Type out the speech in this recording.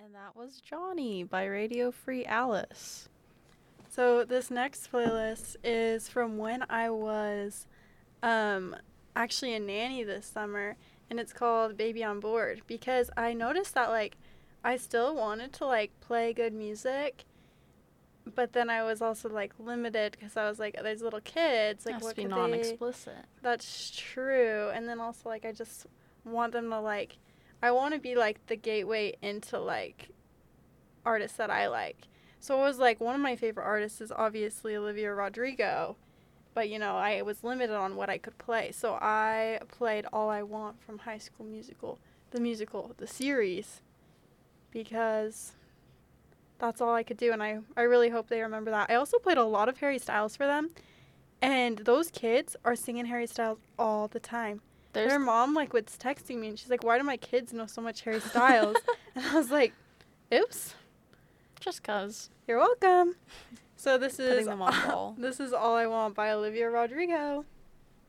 And that was Johnny by Radio Free Alice. So this next playlist is from when I was actually a nanny this summer, and it's called Baby on Board, because I noticed that like I still wanted to like play good music, but then I was also like limited because I was like, there's little kids, like Has what to be could non-explicit. That's true. And then also like I just want them to like, I want to be like the gateway into like artists that I like. So it was like one of my favorite artists is obviously Olivia Rodrigo, but you know, I was limited on what I could play. So I played All I Want from High School Musical, the series, because that's all I could do, and I really hope they remember that. I also played a lot of Harry Styles for them, and those kids are singing Harry Styles all the time. Their mom like was texting me, and she's like, "Why do my kids know so much Harry Styles?" And I was like, "Oops." Just 'cause. You're welcome. So this Putting is them on ball. This is All I Want by Olivia Rodrigo.